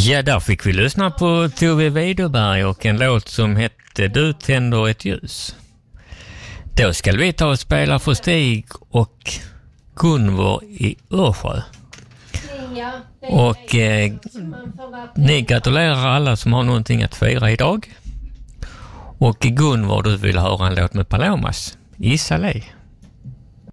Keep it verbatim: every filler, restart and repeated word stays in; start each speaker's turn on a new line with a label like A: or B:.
A: Ja, där fick vi lyssna på Tove Widerberg och en låt som hette Du tänder ett ljus. Då ska vi ta och spela för Stig och Gunvor i Örsjö. Och eh, ni gratulerar alla som har någonting att fira idag. Och Gunvor, du vill höra en låt med Palomas, Isale.